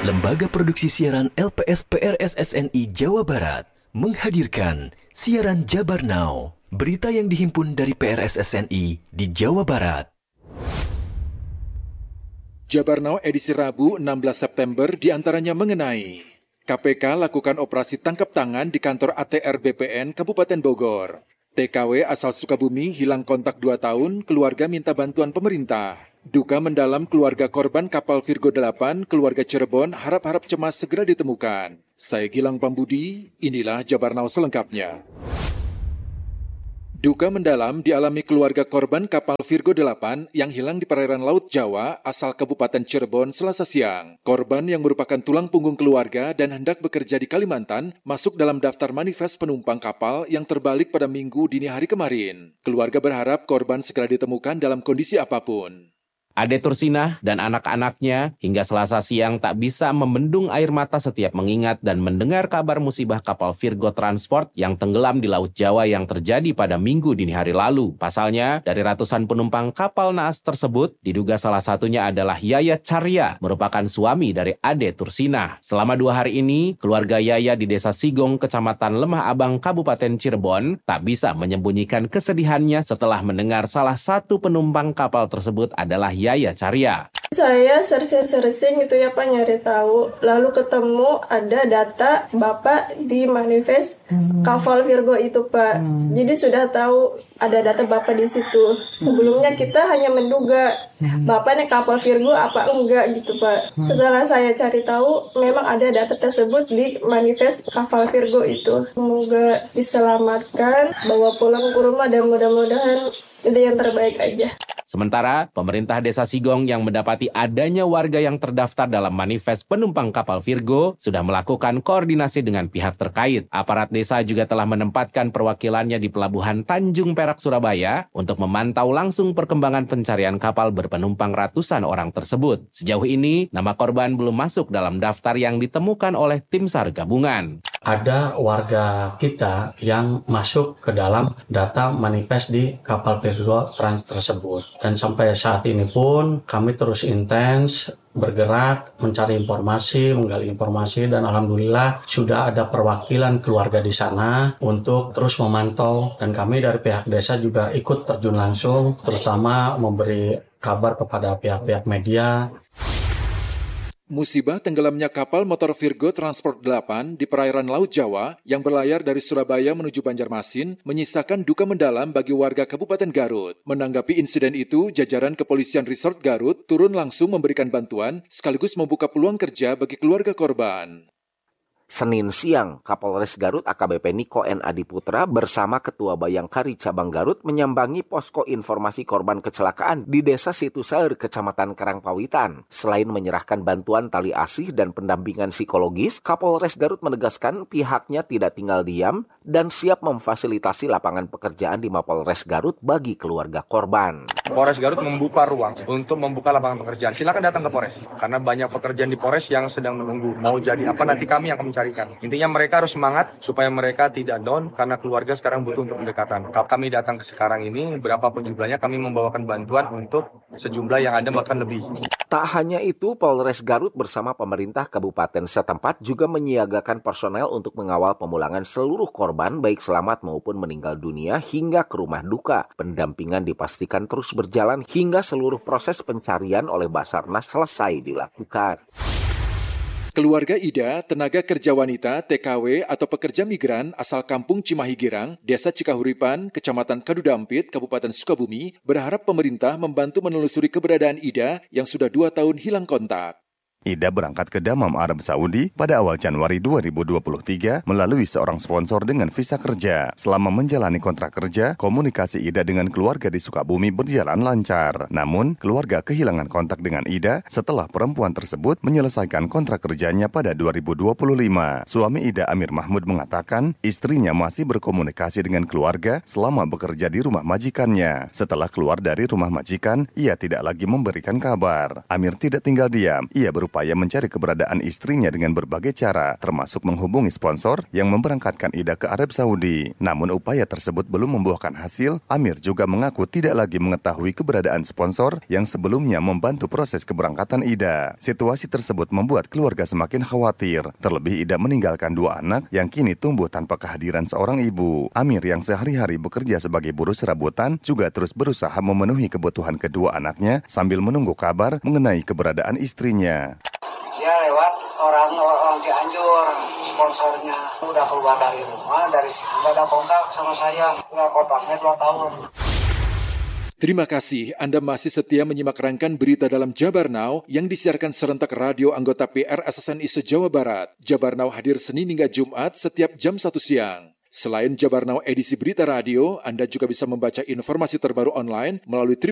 Lembaga Produksi Siaran LPS PRSSNI Jawa Barat menghadirkan siaran Jabar Now, berita yang dihimpun dari PRSSNI di Jawa Barat. Jabar Now edisi Rabu 16 September diantaranya mengenai KPK lakukan operasi tangkap tangan di kantor ATR BPN Kabupaten Bogor. TKW asal Sukabumi hilang kontak 2 tahun, keluarga minta bantuan pemerintah. Duka mendalam keluarga korban kapal Virgo 8, keluarga Cirebon harap-harap cemas segera ditemukan. Saya Gilang Pambudi, inilah Jabar Now selengkapnya. Duka mendalam dialami keluarga korban kapal Virgo 8 yang hilang di perairan Laut Jawa asal Kabupaten Cirebon Selasa siang. Korban yang merupakan tulang punggung keluarga dan hendak bekerja di Kalimantan masuk dalam daftar manifest penumpang kapal yang terbalik pada Minggu dini hari kemarin. Keluarga berharap korban segera ditemukan dalam kondisi apapun. Ade Tursinah dan anak-anaknya hingga Selasa siang tak bisa membendung air mata setiap mengingat dan mendengar kabar musibah kapal Virgo Transport yang tenggelam di Laut Jawa yang terjadi pada Minggu dini hari lalu. Pasalnya, dari ratusan penumpang kapal naas tersebut, diduga salah satunya adalah Yaya Carya, merupakan suami dari Ade Tursinah. Selama 2 hari ini, keluarga Yaya di Desa Sigong, Kecamatan Lemah Abang, Kabupaten Cirebon, tak bisa menyembunyikan kesedihannya setelah mendengar salah satu penumpang kapal tersebut adalah Yaya Carya. Saya searching itu ya Pak, nyari tahu. Lalu ketemu ada data Bapak di manifest kapal Virgo itu Pak. Jadi sudah tahu ada data Bapak di situ. Sebelumnya kita hanya menduga Bapak nih kapal Virgo apa enggak gitu Pak. Setelah saya cari tahu, memang ada data tersebut di manifest kapal Virgo itu. Semoga diselamatkan, bawa pulang ke rumah dan mudah-mudahan itu yang terbaik aja. Sementara, pemerintah Desa Sigong yang mendapati adanya warga yang terdaftar dalam manifest penumpang kapal Virgo sudah melakukan koordinasi dengan pihak terkait. Aparat desa juga telah menempatkan perwakilannya di Pelabuhan Tanjung Perak, Surabaya untuk memantau langsung perkembangan pencarian kapal berpenumpang ratusan orang tersebut. Sejauh ini, nama korban belum masuk dalam daftar yang ditemukan oleh tim SAR gabungan. Ada warga kita yang masuk ke dalam data manifest di kapal Virgo Trans tersebut. Dan sampai saat ini pun kami terus intens bergerak, mencari informasi, menggali informasi, dan alhamdulillah sudah ada perwakilan keluarga di sana untuk terus memantau. Dan kami dari pihak desa juga ikut terjun langsung, terutama memberi kabar kepada pihak-pihak media. Musibah tenggelamnya kapal motor Virgo Transport 8 di perairan Laut Jawa yang berlayar dari Surabaya menuju Banjarmasin menyisakan duka mendalam bagi warga Kabupaten Garut. Menanggapi insiden itu, jajaran Kepolisian Resort Garut turun langsung memberikan bantuan sekaligus membuka peluang kerja bagi keluarga korban. Senin siang, Kapolres Garut AKBP Niko N. Adiputra bersama Ketua Bayangkari Cabang Garut menyambangi posko informasi korban kecelakaan di Desa Situsaeur, Kecamatan Karangpawitan. Selain menyerahkan bantuan tali asih dan pendampingan psikologis, Kapolres Garut menegaskan pihaknya tidak tinggal diam dan siap memfasilitasi lapangan pekerjaan di Mapolres Garut bagi keluarga korban. Polres Garut membuka ruang untuk membuka lapangan pekerjaan. Silakan datang ke Polres, karena banyak pekerjaan di Polres yang sedang menunggu. Mau jadi apa nanti kami yang akan mencarikan. Intinya mereka harus semangat supaya mereka tidak down karena keluarga sekarang butuh untuk pendekatan. Kami datang ke sekarang ini, berapapun jumlahnya kami membawakan bantuan untuk sejumlah yang ada bahkan lebih. Tak hanya itu, Polres Garut bersama pemerintah kabupaten setempat juga menyiagakan personel untuk mengawal pemulangan seluruh korban baik selamat maupun meninggal dunia hingga ke rumah duka. Pendampingan dipastikan terus berjalan hingga seluruh proses pencarian oleh Basarnas selesai dilakukan. Keluarga Ida, tenaga kerja wanita, TKW atau pekerja migran asal kampung Cimahi Girang, Desa Cikahuripan, Kecamatan Kadudampit, Kabupaten Sukabumi, berharap pemerintah membantu menelusuri keberadaan Ida yang sudah 2 tahun hilang kontak. Ida berangkat ke Dammam, Arab Saudi pada awal Januari 2023 melalui seorang sponsor dengan visa kerja. Selama menjalani kontrak kerja, komunikasi Ida dengan keluarga di Sukabumi berjalan lancar. Namun, keluarga kehilangan kontak dengan Ida setelah perempuan tersebut menyelesaikan kontrak kerjanya pada 2025. Suami Ida, Amir Mahmud, mengatakan istrinya masih berkomunikasi dengan keluarga selama bekerja di rumah majikannya. Setelah keluar dari rumah majikan, ia tidak lagi memberikan kabar. Amir tidak tinggal diam. Ia berupaya berupaya mencari keberadaan istrinya dengan berbagai cara, termasuk menghubungi sponsor yang memberangkatkan Ida ke Arab Saudi. Namun upaya tersebut belum membuahkan hasil. Amir juga mengaku tidak lagi mengetahui keberadaan sponsor yang sebelumnya membantu proses keberangkatan Ida. Situasi tersebut membuat keluarga semakin khawatir. Terlebih Ida meninggalkan 2 anak yang kini tumbuh tanpa kehadiran seorang ibu. Amir yang sehari-hari bekerja sebagai buruh serabutan juga terus berusaha memenuhi kebutuhan kedua anaknya sambil menunggu kabar mengenai keberadaan istrinya. Ya lewat orang Cianjur, sponsornya udah keluar dari rumah, dari sini nggak ada kontak sama saya, udah kontaknya 2 tahun. Terima kasih Anda masih setia menyimak rangkaian berita dalam Jabar Now yang disiarkan serentak radio anggota PRSSNI se-Jawa Barat. Jabar Now hadir Senin hingga Jumat setiap jam 1 siang. Selain Jabar Now edisi berita radio, Anda juga bisa membaca informasi terbaru online melalui